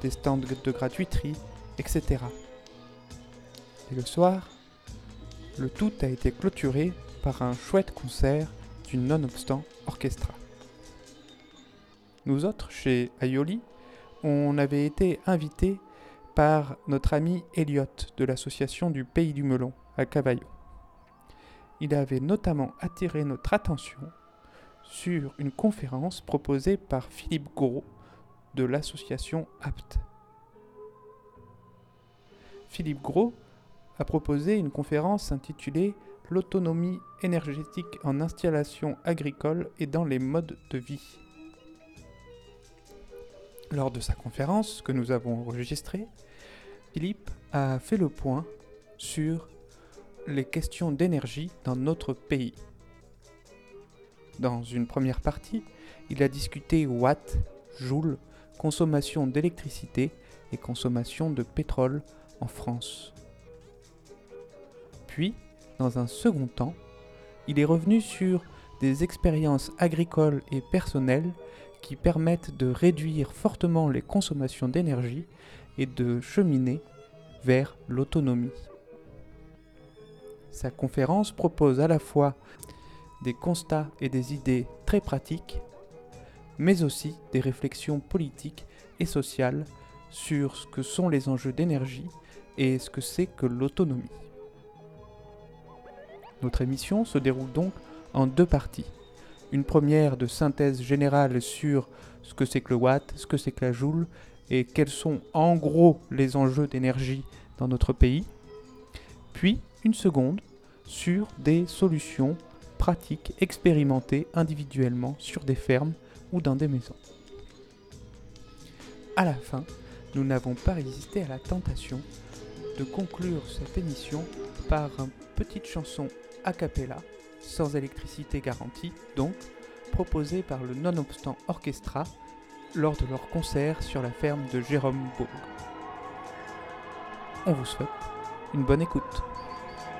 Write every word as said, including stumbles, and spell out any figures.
des stands de gratuiterie, et cetera. Et le soir, le tout a été clôturé par un chouette concert du Nonobstant Orchestra. Nous autres, chez Aioli, on avait été invités par notre ami Elliot de l'association du Pays du Melon à Cavaillon. Il avait notamment attiré notre attention sur une conférence proposée par Philippe Gros de l'association A P T. Philippe Gros a proposé une conférence intitulée « L'autonomie énergétique en installation agricole et dans les modes de vie ». Lors de sa conférence, que nous avons enregistrée, Philippe a fait le point sur les questions d'énergie dans notre pays. Dans une première partie, il a discuté watts, joules, consommation d'électricité et consommation de pétrole en France. Puis, dans un second temps, il est revenu sur des expériences agricoles et personnelles qui permettent de réduire fortement les consommations d'énergie et de cheminer vers l'autonomie. Sa conférence propose à la fois des constats et des idées très pratiques, mais aussi des réflexions politiques et sociales sur ce que sont les enjeux d'énergie et ce que c'est que l'autonomie. Notre émission se déroule donc en deux parties. Une première de synthèse générale sur ce que c'est que le watt, ce que c'est que la joule et quels sont en gros les enjeux d'énergie dans notre pays. Puis une seconde sur des solutions pratiques expérimentées individuellement sur des fermes ou dans des maisons. À la fin, nous n'avons pas résisté à la tentation de conclure cette émission par une petite chanson a cappella, sans électricité garantie, donc proposée par le Nonobstant Orchestra lors de leur concert sur la ferme de Jérôme Bourg. On vous souhaite une bonne écoute.